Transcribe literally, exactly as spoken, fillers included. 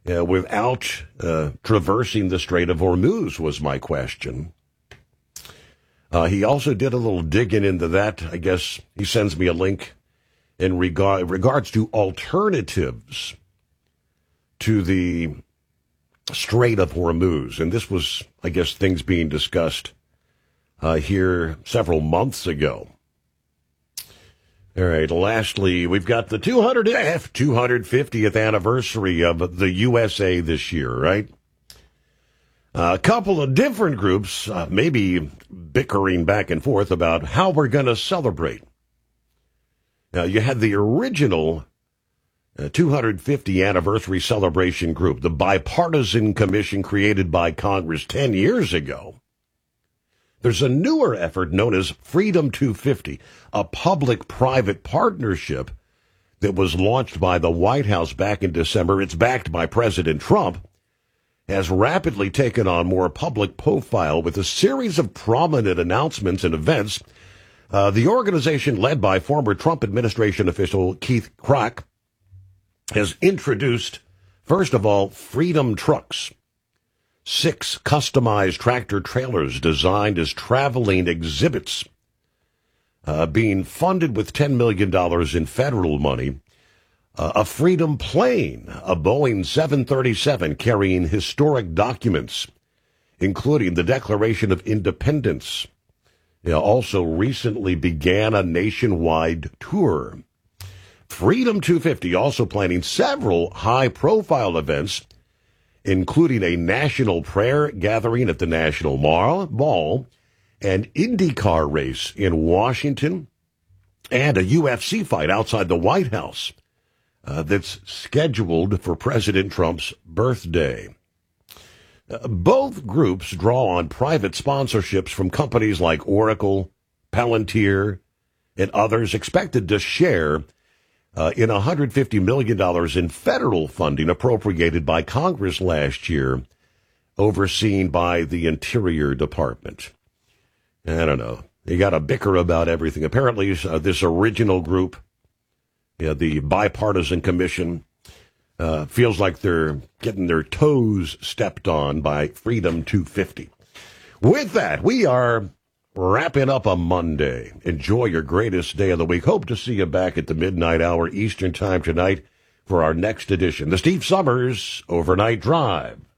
uh, without uh, traversing the Strait of Hormuz was my question. Uh, he also did a little digging into that. I guess he sends me a link in regard regards to alternatives to the Strait of Hormuz. And this was, I guess, things being discussed uh, here several months ago. All right, lastly, we've got the two hundred fiftieth anniversary of the U S A this year, right? A couple of different groups uh, maybe bickering back and forth about how we're going to celebrate. Now, you had the original uh, two hundred fiftieth anniversary celebration group, the Bipartisan Commission created by Congress ten years ago. There's a newer effort known as Freedom two fifty, a public-private partnership that was launched by the White House back in December. It's backed by President Trump, has rapidly taken on more public profile with a series of prominent announcements and events. Uh, the organization, led by former Trump administration official Keith Krach, has introduced, first of all, Freedom Trucks. Six customized tractor trailers designed as traveling exhibits, uh, being funded with ten million dollars in federal money. Uh, a Freedom plane, a Boeing seven thirty-seven carrying historic documents, including the Declaration of Independence. You know, also recently began a nationwide tour. Freedom two fifty also planning several high-profile events, including a national prayer gathering at the National Mall, an IndyCar race in Washington, and a U F C fight outside the White House uh, that's scheduled for President Trump's birthday. Uh, both groups draw on private sponsorships from companies like Oracle, Palantir, and others, expected to share Uh, in one hundred fifty million dollars in federal funding appropriated by Congress last year, overseen by the Interior Department. I don't know. You got to bicker about everything. Apparently, uh, this original group, yeah, the Bipartisan Commission, uh, feels like they're getting their toes stepped on by Freedom two fifty. With that, we are wrapping up a Monday. Enjoy your greatest day of the week. Hope to see you back at the midnight hour Eastern Time tonight for our next edition, the Steve Summers Overnight Drive.